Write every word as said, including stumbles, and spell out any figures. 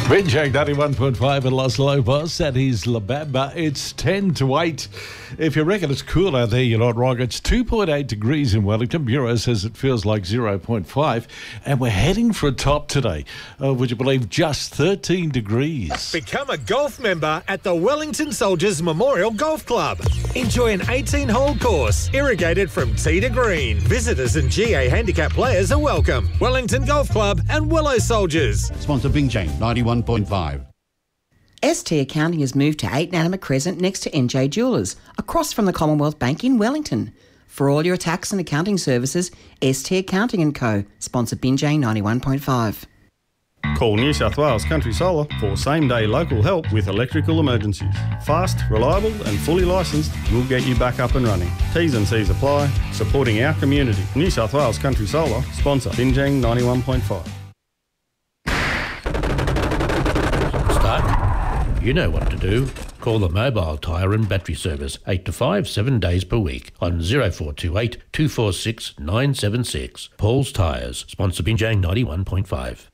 Binjang ninety-one point five in Los Lobos. That is La Bamba. It's ten to eight. If you reckon it's cool out there, you're not wrong. It's two point eight degrees in Wellington. Bureau says it feels like zero point five. And we're heading for a top today. Uh, would you believe just thirteen degrees? Become a golf member at the Wellington Soldiers Memorial Golf Club. Enjoy an eighteen-hole course, irrigated from tee to green. Visitors and G A handicap players are welcome. Wellington Golf Club and Willow Soldiers. Sponsor Binjang ninety-one point five. S T Accounting has moved to eight Nanama Crescent next to N J Jewellers, across from the Commonwealth Bank in Wellington. For all your tax and accounting services, S T Accounting and Co. Sponsor Binjang ninety-one point five. Call New South Wales Country Solar for same-day local help with electrical emergencies. Fast, reliable and fully licensed, we'll get you back up and running. T's and C's apply. Supporting our community. New South Wales Country Solar. Sponsor Binjang ninety-one point five. Stuck? You know what to do. Call the Mobile Tyre and Battery Service eight to five, seven days per week on zero four two eight, two four six, nine seven six. Paul's Tyres. Sponsor Binjang ninety-one point five.